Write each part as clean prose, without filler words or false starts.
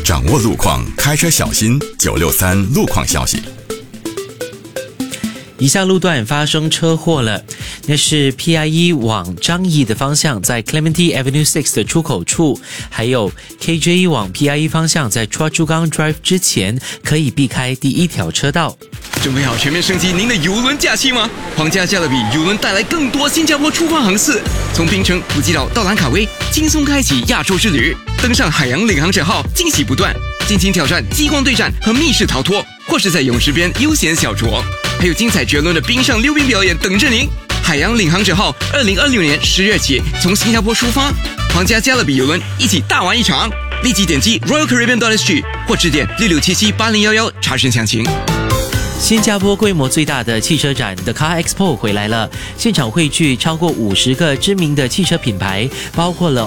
掌握路况，开车小心。963路况消息。 以下路段发生车祸了，那是 PIE 往张义的方向，在 Clementi Avenue 6的出口处，还有 KJ 往 PIE 方向，在 Chua Chu Kang Drive 之前可以避开第一条车道。 准备好全面升级您的邮轮假期吗？皇家加勒比邮轮带来更多新加坡出发航次，从槟城、普吉岛到兰卡威，轻松开启亚洲之旅。登上海洋领航者号，惊喜不断，尽情挑战激光对战和密室逃脱，或是在泳池边悠闲小酌，还有精彩绝伦的冰上溜冰表演等着您。海洋领航者号2026年10月起从新加坡出发，皇家加勒比邮轮一起大玩一场。立即点击 royalcaribbean.sg 或致电66778011查询详情。 新加坡规模最大的汽车展 The Car Expo 回来了，现场汇聚超过50个知名的汽车品牌，包括了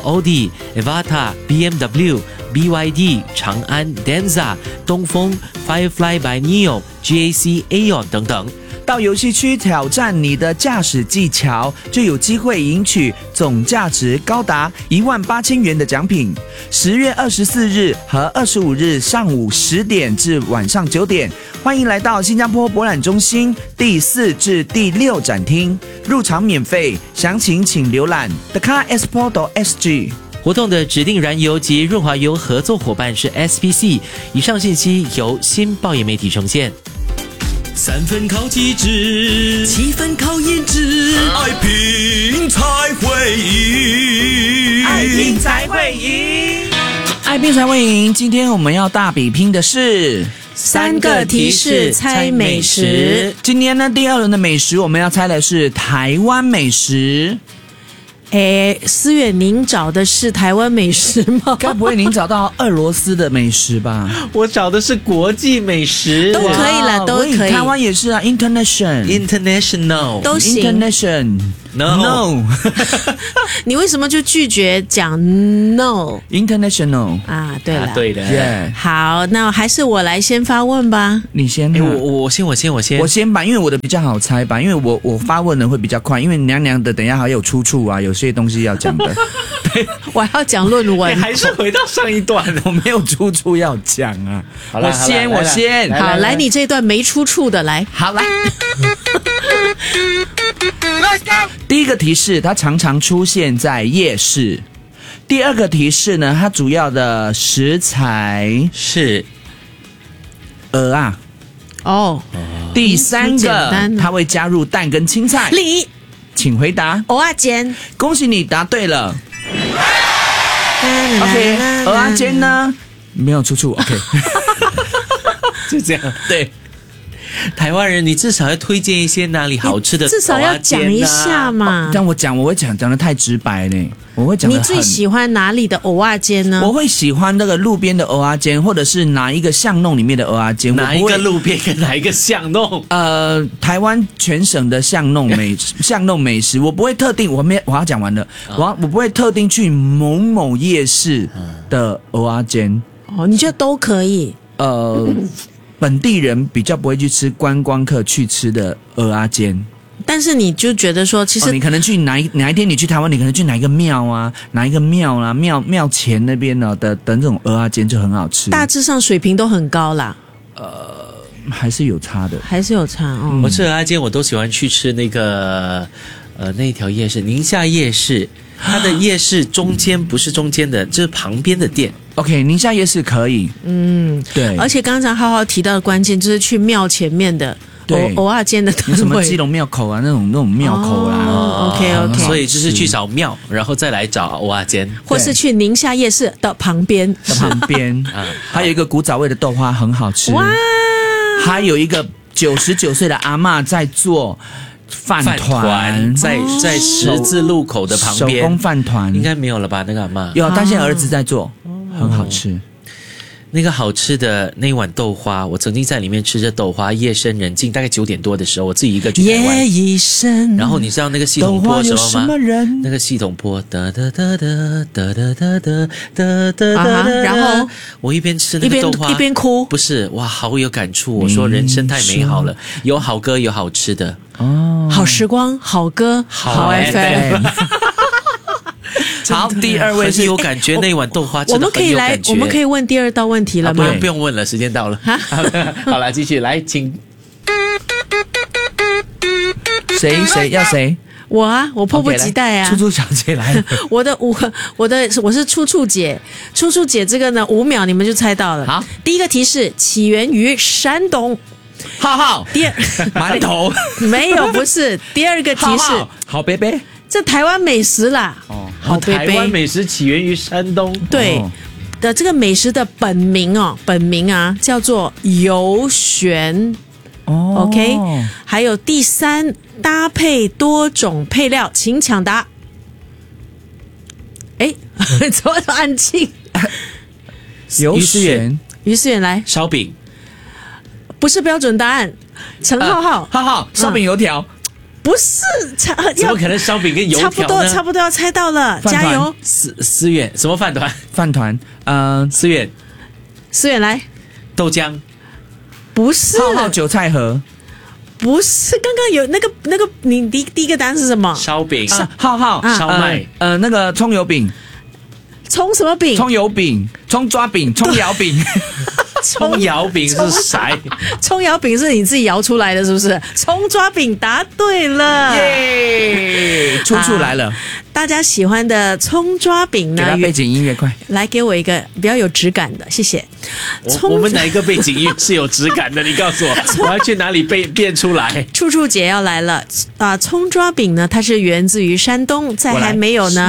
Audi、Avata、BMW、BYD、长安、Denza、东风、Firefly by Neo、GAC、Aeon 等等。 到游戏区挑战你的驾驶技巧，就有机会赢取总价值高达18000元的奖品。10月24日和25日上午10点至晚上9点，欢迎来到新加坡博览中心第4至第6展厅，入场免费，详情请浏览 thecarexpo.sg。 活动的指定燃油及润滑油合作伙伴是 SPC。以上信息由新报业媒体呈现。 3分靠机智 ，7分靠颜值， 爱拼才会赢， 爱拼才会赢，爱拼才会赢。今天我们要大比拼的是 3个提示猜美食。 今天呢，第2轮的美食我们要猜的是台湾美食。 思远，您找的是台湾美食吗？ 该不会您找到俄罗斯的美食吧？ 我找的是国际美食， 都可以了，都可以。 台湾也是啊 ，international 都行 ，international。No， 你为什么就拒绝讲 no international 啊？对了， 对的。 Yeah. 好，那还是我来先发问吧。 你先， 我先吧，因为我的比较好猜吧，因为我发问的会比较快，因为娘娘的等一下还有出处啊，有些东西要讲的。 对，我还要讲论文， 还是回到上一段， 我没有出处要讲啊。我先， 好，来你这段没出处的来， 好来。第一个提示，它常常出现在夜市。第二个提示呢，它主要的食材是鹅啊。 哦。 第三个，它会加入蛋跟青菜。 梨， 请回答。 蚵仔煎。 恭喜你答对了。OK， 蚵仔煎呢没有出处。OK， 就这样。 对。 台湾人，你至少要推荐一些哪里好吃的， 至少要讲一下嘛。 但我会讲得太直白呢，我会讲得很。 你最喜欢哪里的蚵仔煎呢？ 我会喜欢那个路边的蚵仔煎，或者是哪一个巷弄里面的蚵仔煎。 哪一个路边跟哪一个巷弄？ 台湾全省的巷弄美食，我不会特定。我要讲完了，我不会特定去某某夜市的蚵仔煎。 哦，你觉得都可以？ 本地人比较不会去吃观光客去吃的蚵仔煎， 但是你就觉得说，其实你可能去哪一天你去台湾，你可能去哪一个庙啊，哪一个庙啦，庙前那边呢的这种蚵仔煎就很好吃， 大致上水平都很高啦。 还是有差的， 还是有差哦。 我吃蚵仔煎我都喜欢去吃那个那一条夜市，宁夏夜市。它的夜市中间不是中间的，就是旁边的店。 OK， 宁夏夜市可以，对。 而且刚才浩浩提到的关键就是去庙前面的蚵仔煎的摊位， 什么基隆庙口啊，那种庙口啦。 OK， 所以就是去找庙，然后再来找蚵仔煎， 或是去宁夏夜市的旁边。 还有一个古早味的豆花很好吃。哇！还有一个99岁的阿嬷在做饭团， 在十字路口的旁边， 手工饭团应该没有了吧？那个阿嬷有，但现在儿子在做，很好吃。 那个好吃的那一碗豆花，我曾经在里面吃着豆花，夜深人静，大概9点多的时候，我自己一个去台湾。 夜已深， 然后你知道那个系统播什么吗？那个系统播哒哒哒哒哒哒哒哒哒哒， 然后我一边吃那个豆花一边哭， 不是哇，好有感触。我说人生太美好了，有好歌，有好吃的好时光，好歌，好 FM。 好，第二位是很有感觉，那一碗豆花真的我们可以来， 很有感觉。 我们可以问第二道问题了吗？ 不用问了，时间到了。好了，继续来，请谁要谁？ 我啊，我迫不及待啊！ 处处小姐来了。 我是处处姐，处处姐这个呢，5秒你们就猜到了。 好， 第一个提示起源于山东， 浩浩， 第二馒头没有不是，第二个提示好贝贝， 这台湾美食啦。 哦， 好贝台湾贝， 美食起源于山东。 对哦的这个美食的本名啊叫做油旋。 哦 OK， 还有第3，搭配多种配料，请抢答。哎，怎么安静？ 油旋于思远来， 烧饼， 不是标准答案。陈浩浩， 浩浩烧饼油条， 不是， 怎么可能烧饼跟油条呢？ 差不多要猜到了， 饭团加油！ 思远什么饭团？ 饭团， 思远思远来， 豆浆， 不是， 浩浩韭菜盒， 不是，刚刚有那个，你第一个答案是什么？ 烧饼， 浩浩烧麦， 那个葱油饼， 葱什么饼？ 葱油饼，葱抓饼，葱摇饼， 葱摇饼是谁？ 葱摇饼是你自己摇出来的，是不是？葱抓饼答对了， 耶！处处来了， 大家喜欢的葱抓饼呢给他？背景音乐快。 来给我一个比较有质感的，谢谢。 我们哪一个背景音是有质感的？你告诉我，我要去哪里变出来？ 处处姐要来了啊！葱抓饼呢，它是源自于山东，在还没有呢，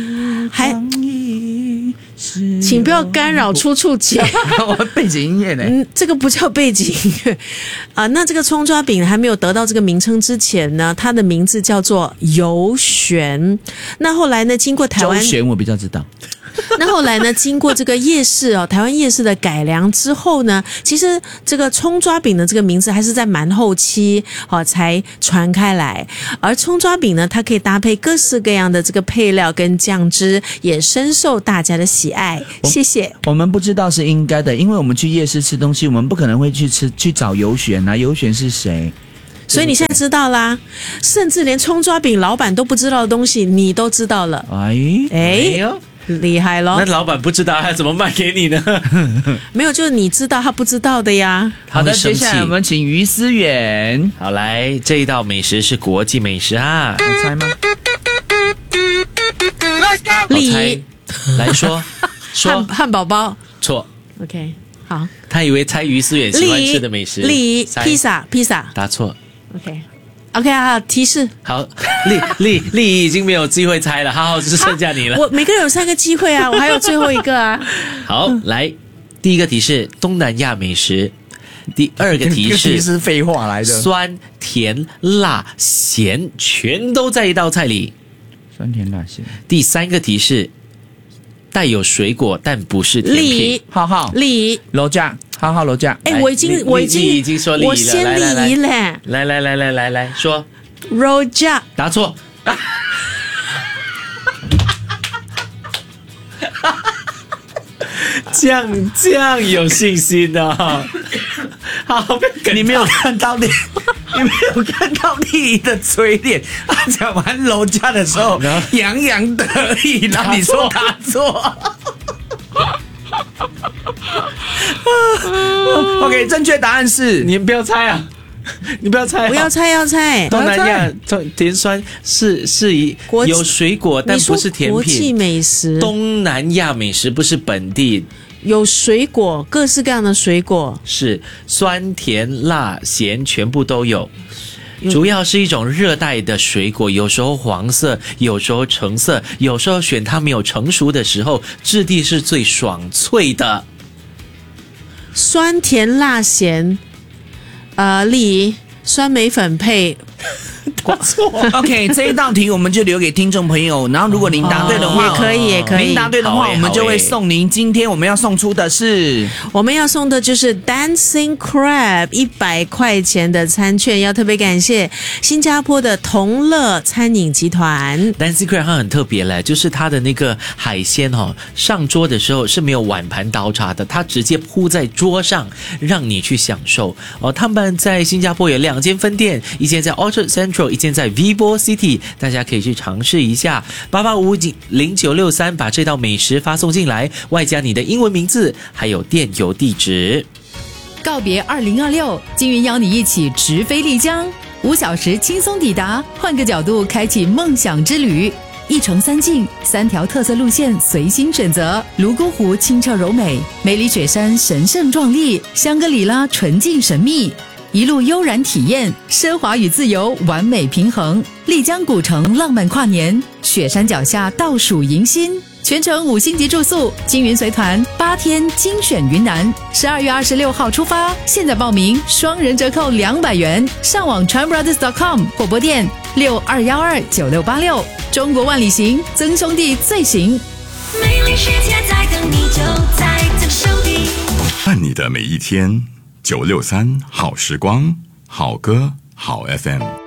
请不要干扰处处姐。 我背景音乐呢？ 这个不叫背景音乐啊。那这个葱抓饼还没有得到这个名称之前呢，它的名字叫做油旋。那后来呢，经过台湾周旋我比较知道。 那后来呢，经过这个夜市台湾夜市的改良之后呢，其实这个葱抓饼的这个名字还是在蛮后期才传开来。而葱抓饼呢，它可以搭配各式各样的这个配料跟酱汁，也深受大家的喜爱。谢谢。 我们不知道是应该的，因为我们去夜市吃东西，我们不可能会去找油旋啊，油旋是谁？ 所以你现在知道啦，甚至连葱抓饼老板都不知道的东西，你都知道了。 哎呦， 厉害咯。 那老板不知道他怎么卖给你呢？ 没有，就是你知道他不知道的呀。 好的， 他会生气接下来我们请于思远， 好，来这一道美食是国际美食啊， 好猜吗？ 礼仪来说汉堡包。 错。 OK， 好。 他以为猜于思远喜欢吃的美食。 礼披萨答错。 OK， 好，提示。 好，丽已经没有机会猜了，好，只剩下你了。 我每个人有3个机会啊，我还有最后一个啊。 好，来，第一个提示东南亚美食，第二个提示是废话来的， 酸甜辣咸全都在一道菜里。 酸甜辣咸。 第3个提示带有水果但不是甜品。 浩浩楼价，浩浩楼价。 哎，我已经说礼仪了， 我先礼仪了。 来说 ，Rojak 答错。这样有信心的、哦。好， 你没有看到你没有看到丽的嘴脸。他讲完楼价的时候，洋洋得意，然后你说答错。OK， 正确答案是， 你不要猜啊！你不要猜、 不要猜，要猜。 东南亚甜酸是有水果，但不是甜品。 国际美食， 东南亚美食不是本地。 有水果，各式各样的水果， 是酸甜辣咸全部都有。主要是一种热带的水果，有时候黄色，有时候橙色，有时候选它没有成熟的时候，质地是最爽脆的。 酸甜辣咸，例酸梅粉配。 错。 OK， 这一道题我们就留给听众朋友。然后，如果您答对的话， 也可以。 您答对的话，我们就会送您。今天我们要送出的是， 我们要送的就是 Dancing Crab 100块钱的餐券，要特别感谢新加坡的同乐餐饮集团。 Dancing Crab 它很特别嘞，就是它的那个海鲜上桌的时候是没有碗盘刀叉的，它直接铺在桌上让你去享受。他们在新加坡有2间分店，一间在 Orchard Central。 Central， 一间在 Vivo City， 大家可以去尝试一下。88550963把这道美食发送进来，外加你的英文名字还有电邮地址。 告别2026，金云邀你一起直飞丽江，5小时轻松抵达，换个角度开启梦想之旅。1城3境，3条特色路线随心选择。泸沽湖清澈柔美，梅里雪山神圣壮丽，香格里拉纯净神秘。一路悠然体验，奢华与自由完美平衡。丽江古城浪漫跨年，雪山脚下倒数迎新。全程5星级住宿，金云随团8天精选云南，12月26号出发，现在报名双人折扣200元，上网 tranbrothers.com 或拨电62129686。中国万里行，曾兄弟最行。 美丽世界在等你，就在这手里。 伴你的每一天，963好时光，好歌好 FM。